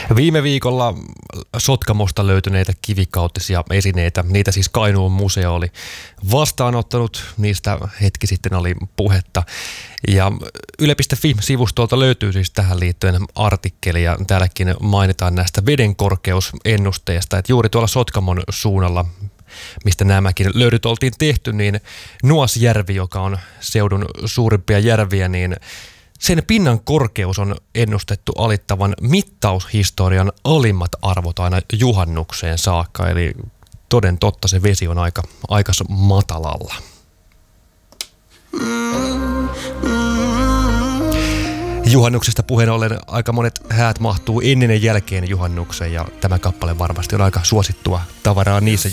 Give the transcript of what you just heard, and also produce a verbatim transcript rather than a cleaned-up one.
Viime viikolla Sotkamosta löytyneitä kivikautisia esineitä, niitä siis Kainuun museo oli vastaanottanut, niistä hetki sitten oli puhetta. Ja yle piste fi-sivustolta löytyy siis tähän liittyen artikkeli ja täälläkin mainitaan näistä vedenkorkeusennusteista, että juuri tuolla Sotkamon suunnalla, mistä nämäkin löydyt oltiin tehty, niin Nuasjärvi, joka on seudun suurimpia järviä, niin sen pinnan korkeus on ennustettu alittavan mittaushistorian alimmat arvot aina juhannukseen saakka, eli toden totta se vesi on aika, aika matalalla. Juhannuksesta puheen ollen aika monet häät mahtuu ennen ja jälkeen juhannuksen, ja tämä kappale varmasti on aika suosittua tavaraa niissä